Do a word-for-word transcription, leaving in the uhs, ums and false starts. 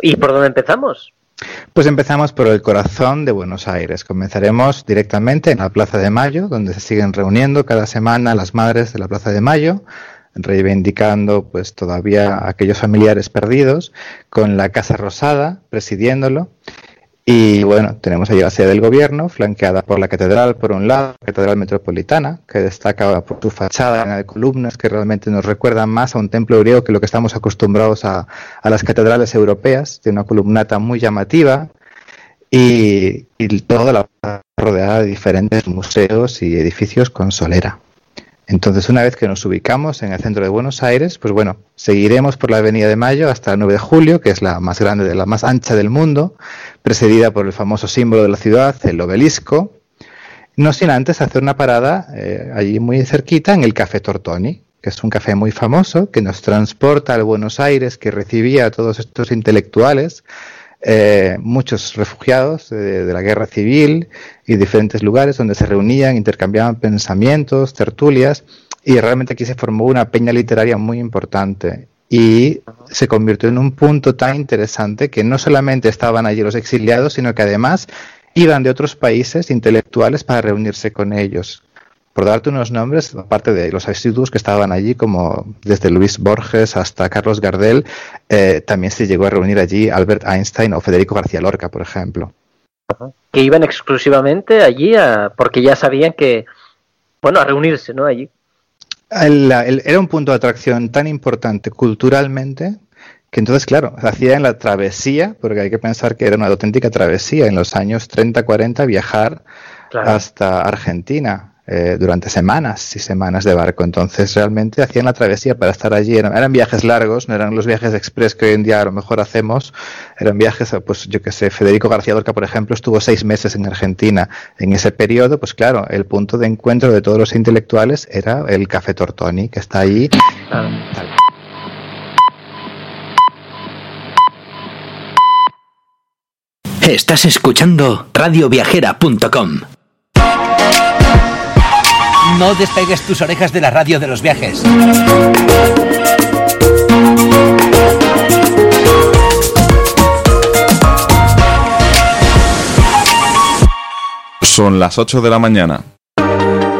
¿Y por dónde empezamos? Pues empezamos por el corazón de Buenos Aires. Comenzaremos directamente en la Plaza de Mayo, donde se siguen reuniendo cada semana las madres de la Plaza de Mayo, reivindicando pues todavía a aquellos familiares perdidos, con la Casa Rosada presidiéndolo. Y bueno, tenemos allí la sede del gobierno, flanqueada por la catedral, por un lado, la catedral metropolitana, que destaca por su fachada llena de columnas que realmente nos recuerdan más a un templo griego que lo que estamos acostumbrados a, a las catedrales europeas. Tiene una columnata muy llamativa y, y toda la rodeada de diferentes museos y edificios con solera. Entonces, una vez que nos ubicamos en el centro de Buenos Aires, pues bueno, seguiremos por la Avenida de Mayo hasta el nueve de julio, que es la más grande, la más ancha del mundo, precedida por el famoso símbolo de la ciudad, el obelisco, no sin antes hacer una parada eh, allí muy cerquita en el Café Tortoni, que es un café muy famoso que nos transporta al Buenos Aires que recibía a todos estos intelectuales, Eh, muchos refugiados de, de la guerra civil y diferentes lugares donde se reunían, intercambiaban pensamientos, tertulias, y realmente aquí se formó una peña literaria muy importante y se convirtió en un punto tan interesante que no solamente estaban allí los exiliados, sino que además iban de otros países intelectuales para reunirse con ellos. Por darte unos nombres, aparte de los asiduos que estaban allí, como desde Luis Borges hasta Carlos Gardel, eh, también se llegó a reunir allí Albert Einstein o Federico García Lorca, por ejemplo. Que iban exclusivamente allí a, porque ya sabían que, bueno, a reunirse, ¿no? Allí. El, el, era un punto de atracción tan importante culturalmente que entonces, claro, se hacía en la travesía, porque hay que pensar que era una auténtica travesía en los años treinta, cuarenta, viajar claro. hasta Argentina. Eh, durante semanas y semanas de barco. Entonces realmente hacían la travesía para estar allí. Eran, eran viajes largos, no eran los viajes express que hoy en día a lo mejor hacemos. Eran viajes, pues yo que sé, Federico García Lorca, por ejemplo, estuvo seis meses en Argentina. En ese periodo, pues claro, el punto de encuentro de todos los intelectuales era el Café Tortoni, que está allí. Ah. Estás escuchando radio viajera punto com. No despegues tus orejas de la radio de los viajes. Son las ocho de la mañana.